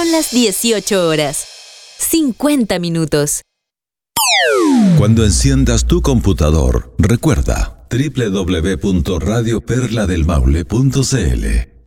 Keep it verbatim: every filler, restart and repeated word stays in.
Son las dieciocho horas, cincuenta minutos. Cuando enciendas tu computador, recuerda doble u doble u doble u punto radio perla del maule punto c l.